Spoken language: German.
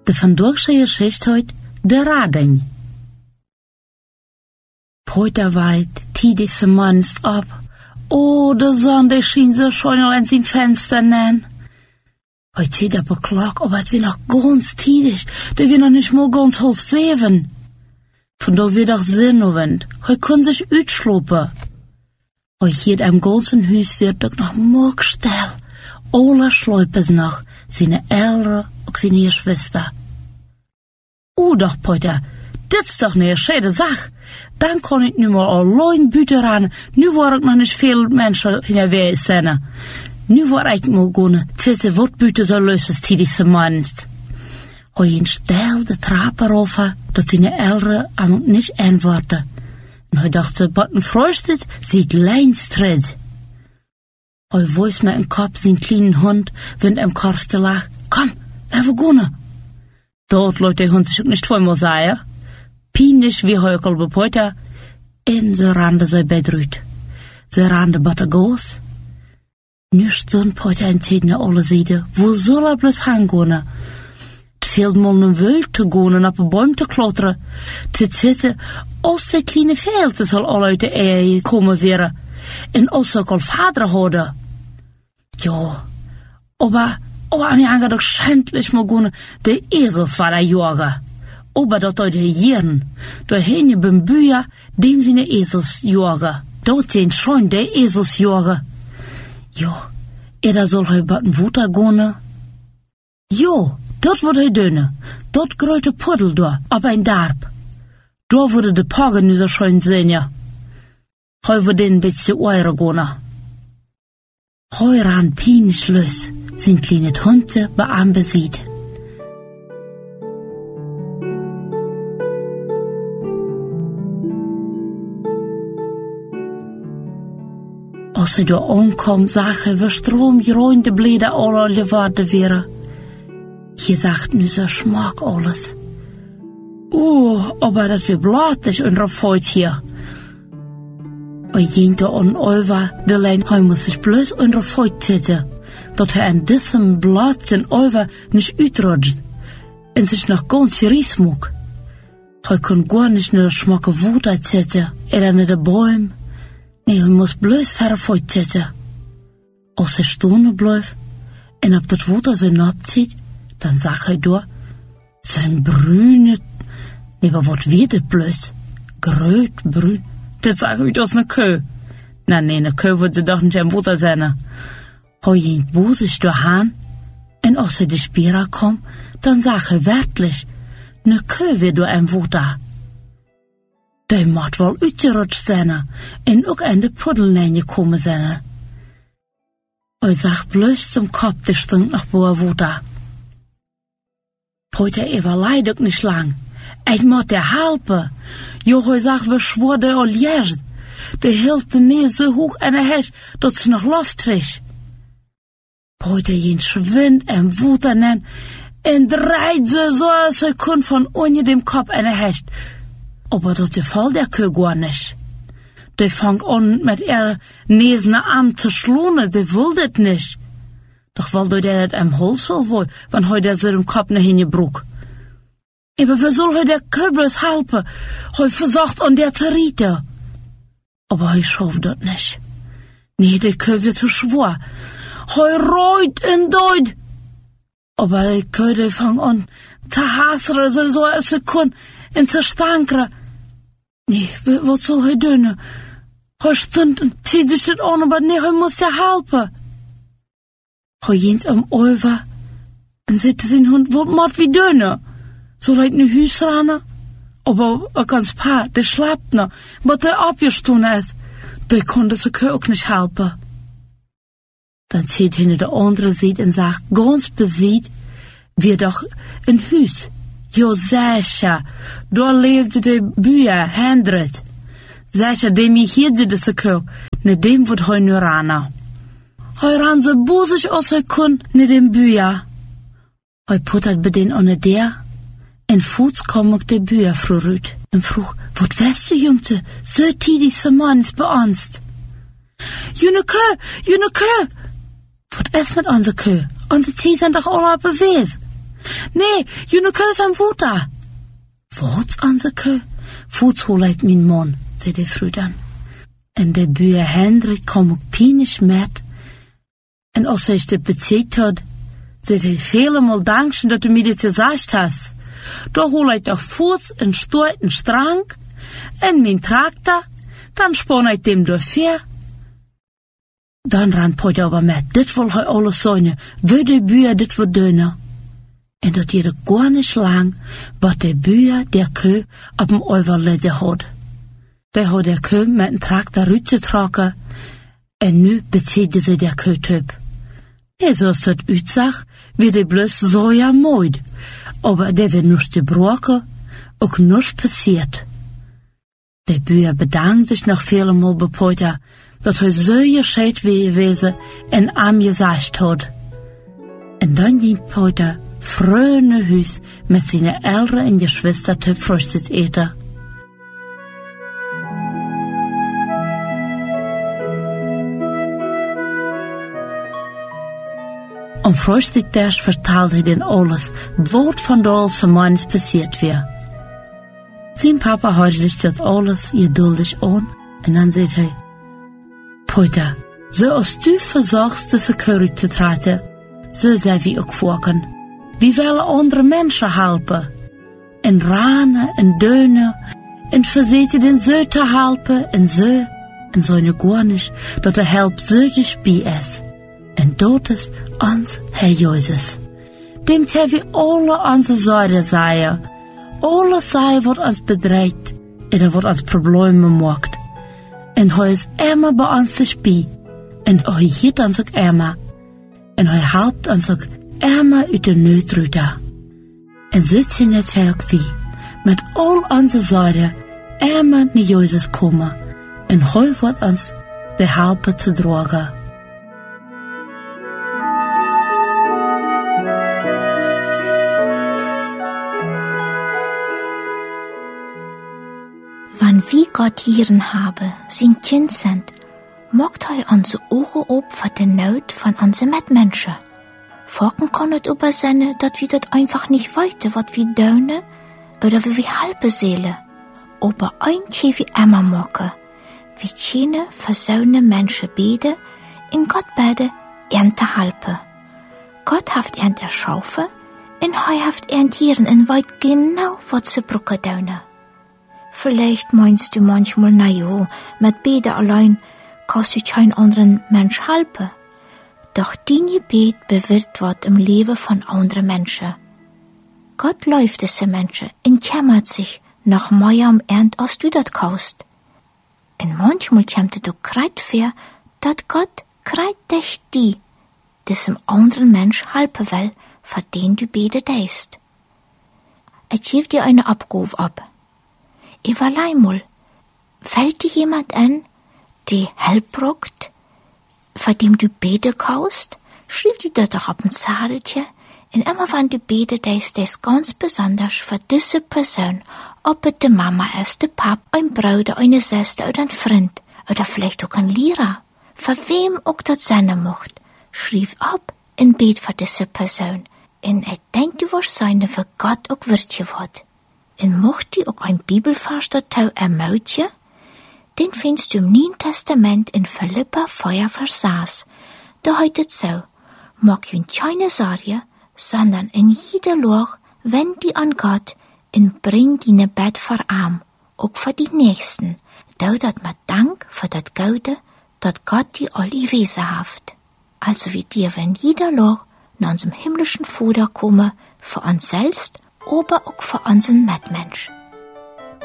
De vandaagse geschichte heet de Rading. Heute weit tidig morgens ab. Oh, de zon, die schien so schön an sein Fenster nähen. Heute steht aber Glock, aber es wird noch ganz tidig. Der wird noch nicht mal ganz 6:30. Von da wird auch Sinnowend. Heute kann sich utschluppen. Heute hier am ganzen Haus wird doch noch morgen still. Alle schläupen noch. Seine Eltern und seine Geschwister. Doch, Peter, das ist doch eine schöne Sache. Dann kann ich nu mal allein büten ran. Nu war ich noch nicht viel Menschen in der Welt sehen. Nu war ich mal gehen, zitten wat büten so los als tidigste meinst. Hij stel de trappen rauf, dat seine Eltern am nicht antworten. Und hij dacht so, was freuchtet, sieht leins tritt. Hij weiß mit dem Kopf sein kleinen Hund, wenn am Korfte lag. Komm, wir gehen. Dort lässt der Hund sich auch nicht zweimal sagen. Peinlich wie Heukel bepoiter, en ze randen zijn bedruut. Ze randen batter goos. Nu stond Poiter en tijd naar alle zijden. Wo soll bloß hangehen? Het fehlt mal een wild te gaan en op een boom te klotteren. Te zitten, als de kleine veeltje zal al uit de ei komen weer. En als ze ook al vader hadden. Ja, aber an die Anger doch schändlich mal gehen, de Esels war der Jager. Aber dort de Jieren, da hin je beim Büher, dem sie ne Esels jagen. Dort sind schon de Esels jagen. Ja, da soll hij batten Wuter gehen. Ja, dort wurde hij dünne. Dort gröte Puddel da, ab ein Darb. Da wurde de Pagen nicht so schön sehen, ja. Hij wurde ein bisschen Eure gehen. Hij ran peinlich los, sind kleine Hunde bei am besieht. Als hij daar aankwam, zag hij wie stroomgeroende Blätter alle geworden wären. Je sagt nu so schmack alles. Aber dat wir blatig und rafeut hier. Hij ging da an over de lijn, hij muss sich bloß und rafeut zitten, dat hij an diesem Blatt den over nicht uitrutscht en sich noch ganz geries mag. Hij kon gar nicht nur schmacke Wut zitten, nicht de Bäume. Nee, hij moest bloß verfeucht zitten. Als hij stonden blijft en op dat water zijn opzieht, dan zag hij door zijn bruine, nee, maar wat wird het bloß? Groot, bruin. Dat zag hij als een Kuh. Nee, een Kuh würde doch nicht im Water sein. Hij ging bosig doorheen en als hij de Spira kwam, dan zag hij werkelijk, een Kuh weer door im Water. Die moet wel uitgerutscht zijn en ook aan de Puddellijn gekomen zijn. Hij zag bloß zum Kopf, die stond nog boven Water. Peter leidt ook niet lang. Ik moet dir helpen. Jo, hij zag, we schworden al eerst. Die hield de neer zo hoog aan de heg, dat ze nog lucht kreeg. Peter ging schwind en Water en draait ze zo als hij kon van onder dem Kopf aan de heg. Aber dat gefällt der Kuh gar nicht. Die fängt an, mit ihrer nesenen Arm zu schlungen, die will das nicht. Doch weil der das am Hals soll wohl, wenn heute so den Kopf nach hingebrug. Aber wie soll heute der Kuh bloß helfen? Hij versucht an der zu rieten. Aber hij schafft das nicht. Nee, die Kuh wird zu schwach. Hij reut und deut. Aber die Kuh, die fängt an, zu hasern, so als sie kann, en zu stankeren. Nee, wat soll hij doen? Hij stond en zieht sich das an, aber nee, hij muss dir helpen. Hij ging over en zei zijn Hund, wat moet we doen? Soll hij naar huis rennen? Aber er ganz paar, der schlapt noch, wat der abgestoßen ist. Der konnte sich auch nicht helfen. Dann zieht hinter der andere Seite und sagt, ganz besiegt, wir doch ein Haus. Jo, sicher, da leefde de Büher, Hendrit. Sicher, dem ich hier zit ze kök, ne dem wird hij nu rana. Hij ran so bosig als hij kon, ne dem Büher. Hij puttert bei den ohne der, en voets kom ook de Büher vroeg en vroeg, wat weißt du, Jungte, so tidig so mans beanst. June Kö, wat ist mit unser Kö? Unsere Tiere sind doch alle bewies. Nee, june Kös am Wuta. Wat an se Kö? Voets holeit min Mann, zei de Frau dann. En de Buur Hendrik kom ook pinisch met. En als hij het bezet had, zei hij velemal dankschen dat du mir dit gesagt hast. Da hol ich doch Fuß en stoiten Strang, en min Traktor, dann spann ich dem dafür. Dann ran Poit aber met, dit wil hij alles zijn, wie de Buur dit wil doen. En dat jede gar nicht lang, wat de Buur der Kö op dem overleden had. Der had der Kö met een Traktor uitgetrokken, en nu beziede ze der Kö-Typ. Zoals het uitzag, wie de bloß so ja mooi. Aber der wird nichts gebrochen, auch nichts passiert. Der Buur bedankt sich noch vielmal bei Poiter, dass er so gescheit gewesen en am gesagt hat. Und dann ging Poiter früh nach Haus mit seinen Eltern und Geschwistern zum Frühstück eten. Am Frühstückstisch verteilte er den alles, wat von alles von meines passiert wäre. Sein Papa hörte sich das alles geduldig an und dann sagt er, Poiter, so als du versuchst, diese Curry zu treten, so sei wie auch vorken. Wie wollen andere Menschen helfen? En ranen, en deunen, en verzeten den so zu helfen, en so eine gar nicht, dat helpt so bei es. En dat is ons Herr Jesus. Dem ter wir alle onze Sorgen sein. Alles sei, wat ons bedreigt, oder wat ons Probleme macht. En hij is immer bei ons dabei. En hij hielt ons ook immer. En hij helpt ons ook immer uit de nood ruiten. En zo zijn het ook wie, met al onze Sorgen, immer naar Jesus komen. En hij wordt ons de helpen te dragen. Wann wir Gott Hieren haben, sein Kind sind, macht er unsere Ohren op für die Not von unseren Mitmenschen. Folgen kann es aber sein, dass wir das einfach nicht weiter, was wir tun, oder wie wir halbe Seele. Aber ein wie immer machen, wie keine versaune Menschen beten, in Gott beten, zu helfen. Gott hat erschaffen, und er hat Hieren in weit genau, was sie brauchen tun. Vielleicht meinst du manchmal, na ja, mit Beten allein kannst du keinen anderen Mensch helfen. Doch dein Gebet bewirkt was im Leben von anderen Menschen. Gott läuft diese Menschen und kümmert sich noch mehr am Ernst, als du das kannst. Und manchmal kommt du kreit vor, dass Gott kreit dich die, diesem anderen Mensch helfen will, für den du beten deist. Ich gebe dir eine Abgabe ab. Überlei mal, fällt dir jemand ein, die Hilfe braucht, für dem du beten kannst? Schreib dir das doch auf ein Zettelchen, und immer wenn du beten, ist das ganz besonders für diese Person, ob es die Mama ist, der Papa, ein Bruder, eine Schwester oder ein Freund, oder vielleicht auch ein Lehrer, für wem auch das sein macht. Schreib ab und bet für diese Person, und ich denke, du wirst sein, für Gott auch wird geworden. Und mocht du auch ein Bibelvers dazu ermutigen, den findest du im Neuen Testament in Philippa 4, Vers 6. Da heißt es so, mag du keine Sorge, sondern in jeder Lage wend die an Gott und bring deine Bett vor Arm, auch für die Nächsten, da dat mit Dank für das Gute, dat Gott die all gewesen hat. Also wie dir in jeder Lage nach unserem himmlischen Vater komme, für uns selbst, aber auch für unseren Mitmensch.